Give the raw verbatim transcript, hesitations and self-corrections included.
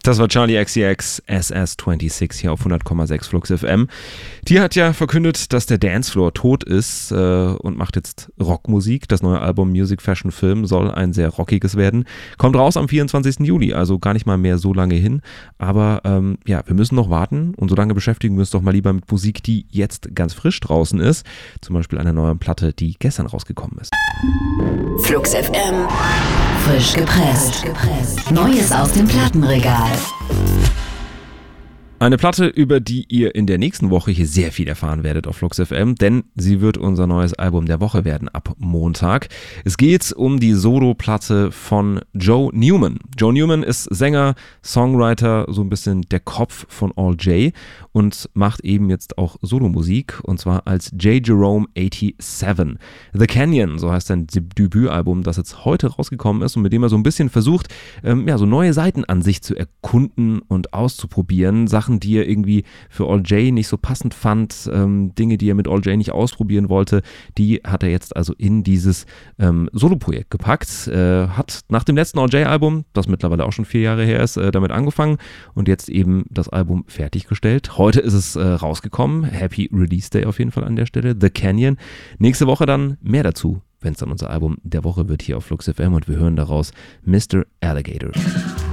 Das war Charli X C X, S S sechsundzwanzig hier auf hundert Komma sechs Flux F M. Die hat ja verkündet, dass der Dancefloor tot ist äh, und macht jetzt Rockmusik. Das neue Album Music Fashion Film soll ein sehr rockiges werden. Kommt raus am vierundzwanzigsten Juli, also gar nicht mal mehr so lange hin. Aber ähm, ja, wir müssen noch warten und so lange beschäftigen wir uns doch mal lieber mit Musik, die jetzt ganz frisch draußen ist. Zum Beispiel einer neuen Platte, die gestern rausgekommen ist. Flux F M, frisch gepresst. Frisch gepresst. Neues aus dem Plattenregal. Eine Platte, über die ihr in der nächsten Woche hier sehr viel erfahren werdet auf Flux F M, denn sie wird unser neues Album der Woche werden ab Montag. Es geht um die Solo-Platte von Joe Newman. Joe Newman ist Sänger, Songwriter, so ein bisschen der Kopf von All J und macht eben jetzt auch Solomusik, und zwar als J. Jerome siebenundachtzig. The Canyon, so heißt sein Debütalbum, das jetzt heute rausgekommen ist und mit dem er so ein bisschen versucht, ähm, ja, so neue Seiten an sich zu erkunden und auszuprobieren. Sachen, die er irgendwie für All J nicht so passend fand, ähm, Dinge, die er mit All J nicht ausprobieren wollte, die hat er jetzt also in dieses ähm, Soloprojekt gepackt. Äh, hat nach dem letzten All J-Album, das mittlerweile auch schon vier Jahre her ist, äh, damit angefangen und jetzt eben das Album fertiggestellt. Heute ist es äh, rausgekommen. Happy Release Day auf jeden Fall an der Stelle. The Canyon. Nächste Woche dann mehr dazu, wenn es dann unser Album der Woche wird hier auf Flux F M, und wir hören daraus Mister Alligator.